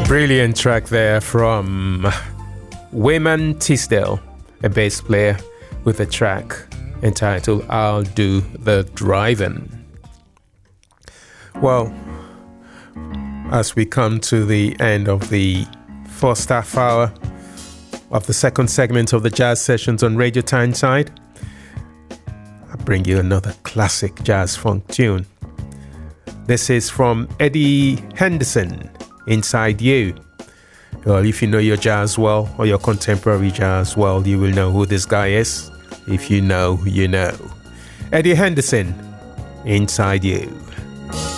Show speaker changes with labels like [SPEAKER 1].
[SPEAKER 1] Brilliant track there from Wayman Tisdale, a bass player, with a track entitled I'll Do the Driving. Well, as we come to the end of the first half hour of the second segment of the Jazz Sessions on Radio Tyneside, I bring you another classic jazz funk tune. This is from Eddie Henderson, Inside You. Well, if you know your jazz well, or your contemporary jazz well, you will know who this guy is. If you know, you know. Eddie Henderson, Inside You.